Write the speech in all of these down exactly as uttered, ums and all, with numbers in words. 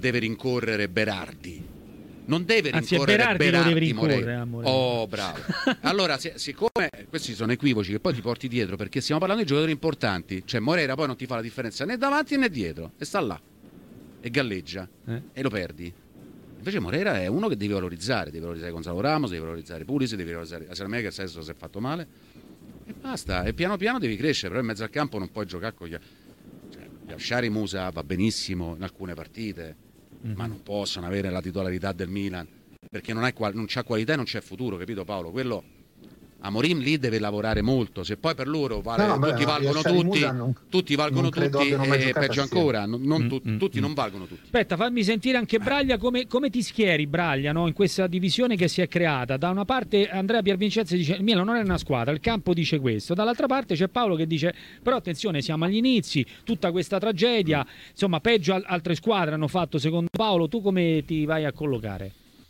deve rincorrere Berardi. Non deve Anzi, rincorrere Berardi, Berardi, lo deve rincorrere, amore. Oh, bravo. Allora, se, siccome questi sono equivoci che poi ti porti dietro, perché stiamo parlando di giocatori importanti, cioè Moreira poi non ti fa la differenza né davanti né dietro, e sta là e galleggia eh? e lo perdi. Invece Moreira è uno che devi valorizzare, devi valorizzare Gonzalo Ramos, devi valorizzare Pulisic, devi valorizzare Asalamea, che adesso si è fatto male, e basta. E piano piano devi crescere, però in mezzo al campo non puoi giocare con gli... Cioè, Yashari Musa va benissimo in alcune partite, mm-hmm. ma non possono avere la titolarità del Milan, perché non, hai qual- non c'ha qualità e non c'è futuro, capito Paolo? Quello Amorim lì deve lavorare molto, se poi per loro vale, no, no, tutti beh, valgono tutti, non, tutti valgono tutti e peggio ancora, non, non mm, tu, mm, tutti mm. non valgono tutti. Aspetta, fammi sentire anche Braglia, come, come ti schieri Braglia, no? In questa divisione che si è creata. Da una parte Andrea Piervincenzi dice il Milan non è una squadra, il campo dice questo, dall'altra parte c'è Paolo che dice però attenzione, siamo agli inizi, tutta questa tragedia, mm. insomma peggio al- altre squadre hanno fatto secondo Paolo. Tu come ti vai a collocare?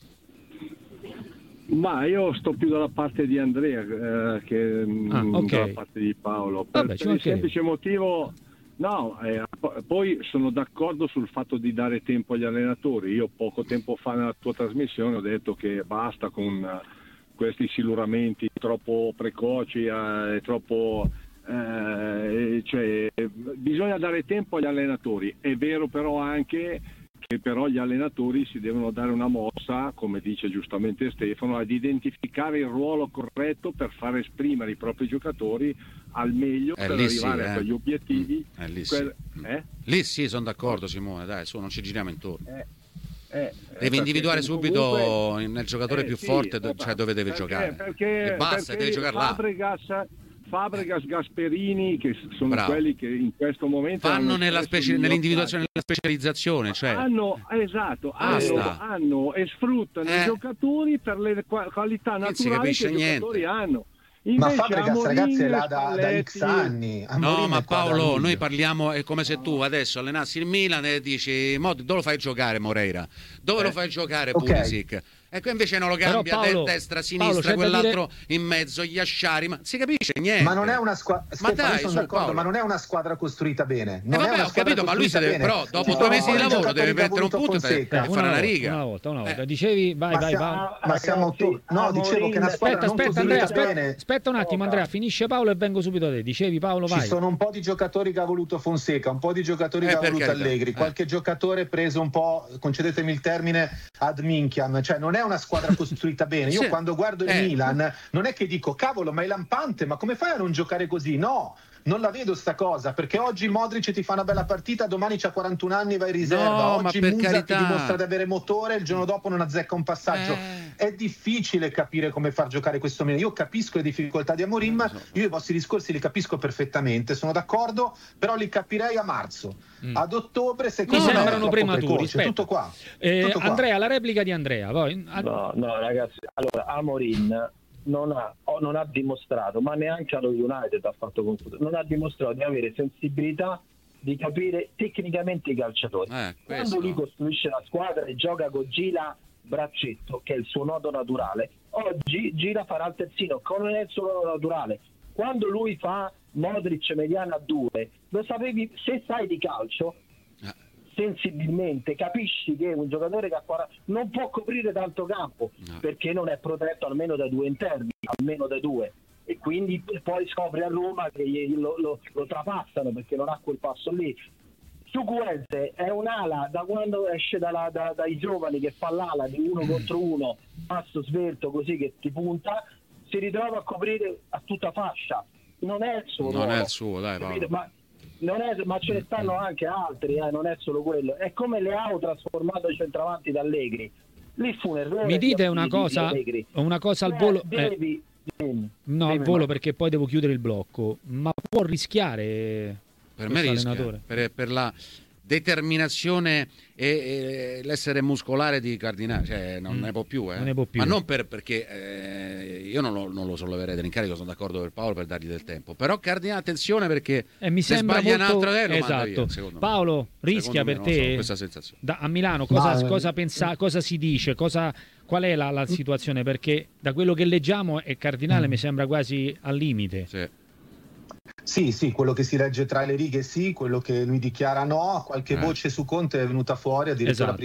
Ma io sto più dalla parte di Andrea eh, che ah, okay. dalla parte di Paolo, per, Vabbè, per il semplice motivo, no, eh, poi sono d'accordo sul fatto di dare tempo agli allenatori. Io poco tempo fa nella tua trasmissione ho detto che basta con uh, questi siluramenti troppo precoci, eh, troppo eh, cioè, bisogna dare tempo agli allenatori. È vero però anche che però gli allenatori si devono dare una mossa, come dice giustamente Stefano, ad identificare il ruolo corretto per far esprimere i propri giocatori al meglio eh, per arrivare sì, eh. a quegli obiettivi. Mm, eh, lì, quel, sì. eh? lì sì, sono d'accordo Simone, dai, su, non ci giriamo intorno. Eh, eh, devi individuare subito comunque, nel giocatore eh, più sì, forte, vabbè, cioè dove deve perché, giocare. Perché, e basta, perché devi giocare là. Fabregas, Fabregas, Gasperini, che sono Bravo. quelli che in questo momento fanno nella speci- nell'individuazione, nella specializzazione, cioè hanno esatto, hanno, hanno e sfruttano eh. i giocatori per le qualità naturali che i niente. giocatori hanno. Invece, ma Fabregas ragazzi è là da, da X anni. Amorim no, ma Paolo, noi parliamo, è come se tu adesso allenassi il Milan e dici dove lo fai giocare Moreira? Dove eh. lo fai giocare okay. Pulisic? Ecco, invece non lo cambia Paolo, de- destra, sinistra, Paolo, quell'altro dire... in mezzo, gli Yashari, ma si capisce niente. Ma non è una squadra, ma, dai, sono su, d'accordo, ma non è una squadra costruita bene. Non eh vabbè, è una ho capito, ma lui si deve, però dopo due mesi di lavoro deve mettere un punto e fare una riga. Una volta, una volta. Dicevi, vai, ma vai, siamo, vai. Ma siamo tu. No, dicevo che una squadra aspetta, non aspetta, Andrea, aspetta, bene. Aspetta un attimo, Andrea, finisce Paolo e vengo subito a te. Dicevi Paolo, vai. Ci sono un po' di giocatori che ha voluto Fonseca, un po' di giocatori che ha voluto Allegri, qualche giocatore preso un po', concedetemi il termine, ad minchiam, cioè non è una squadra costruita bene. Io quando guardo il eh. Milan non è che dico cavolo ma è lampante, ma come fai a non giocare così? No, non la vedo sta cosa, perché oggi Modric ti fa una bella partita, domani c'ha quarantuno anni, va in riserva, no, oggi ma Musa carità. ti dimostra di avere motore, il giorno dopo non azzecca un passaggio. Eh. È difficile capire come far giocare questo Milan. Io capisco le difficoltà di Amorim, io i vostri discorsi li capisco perfettamente, sono d'accordo, però li capirei a marzo. Mm. Ad ottobre secondo no, me erano prematuri. Tutto qua. Eh, tutto qua. Andrea, la replica di Andrea. Poi. No, no, ragazzi, allora Amorim non ha, non ha dimostrato, ma neanche allo United ha fatto confusione, non ha dimostrato di avere sensibilità di capire tecnicamente i calciatori. Eh, Quando lui costruisce la squadra e gioca con Gila braccetto, che è il suo nodo naturale, oggi Gila farà il terzino, che non è il suo nodo naturale. Quando lui fa Modric mediana a due, lo sapevi, se sai di calcio sensibilmente capisci che un giocatore che ha quaranta non può coprire tanto campo no. perché non è protetto almeno dai due interni, almeno dai due, e quindi poi scopre a Roma che lo, lo, lo trapassano perché non ha quel passo lì. Chukwueze è un'ala da quando esce dalla, da, dai giovani che fa l'ala di uno contro uno, passo svelto così che ti punta, si ritrova a coprire a tutta fascia, non è il suo non ruolo, è il suo dai Paolo. Ma, non è, ma ce ne stanno anche altri, eh, non è solo quello. È come Leao trasformato i centravanti da Allegri. Lì fu un errore. Mi dite una cosa, una cosa al volo. Eh, devi, eh, devi, no, devi al volo ma... perché poi devo chiudere il blocco. Ma può rischiare per me rischia, per, per la determinazione e, e l'essere muscolare di Cardinale, cioè non mm. ne può più, eh. non ne può più. Ma non per, perché eh, io non lo, non lo solleverei dell'incarico, sono d'accordo per Paolo per dargli del tempo, però Cardinale attenzione perché eh, mi se sembra sbaglia molto... un altro te lo esatto. manda via, Paolo me. rischia secondo per me, te so, questa sensazione. Da, a Milano cosa, Ma... cosa, pensa, cosa si dice, cosa, qual è la, la situazione, perché da quello che leggiamo è Cardinale mm. mi sembra quasi al limite. Sì. Sì, sì, quello che si legge tra le righe sì, quello che lui dichiara no, qualche eh. voce su Conte è venuta fuori addirittura esatto.